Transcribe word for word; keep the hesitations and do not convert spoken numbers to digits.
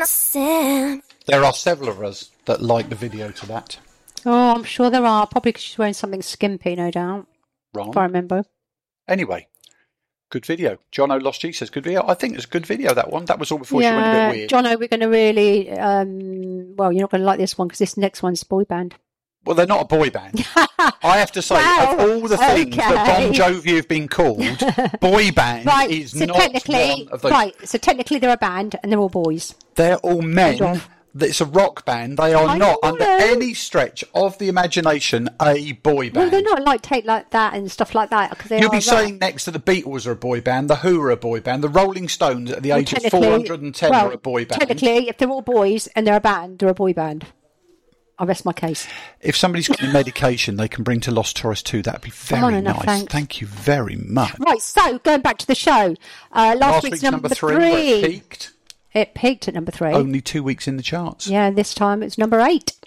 sin. There are several of us that like the video to that. Oh, I'm sure there are. Probably because she's wearing something skimpy, no doubt. Wrong. If I remember. Anyway, good video. John O. Lost G says, good video. I think it's a good video, that one. That was all before yeah, she went a bit weird. John O, we're going to really... Um, well, you're not going to like this one because this next one's boy band. Well, they're not a boy band. I have to say, well, of all the things okay. that Bon Jovi have been called, boy band right, is so not technically, one of those. Right, so technically they're a band and they're all boys. They're all men. It's a rock band. They are I not, know. under any stretch of the imagination, a boy band. Well, they're not like Take Like That and stuff like that. Cause they You'll are be rock. saying next to the Beatles are a boy band, the Who are a boy band, the Rolling Stones at the well, age of four hundred ten well, are a boy band. Technically, if they're all boys and they're a band, they're a boy band. I rest my case. If somebody's got any medication they can bring to Lost Taurus too, that'd be very Oh, no, no, nice. thanks. Thank you very much. Right, so going back to the show. Uh, last, Last week's, week's number, number three, three. where it peaked. It peaked at number three. Only two weeks in the charts. Yeah, this time it's number eight.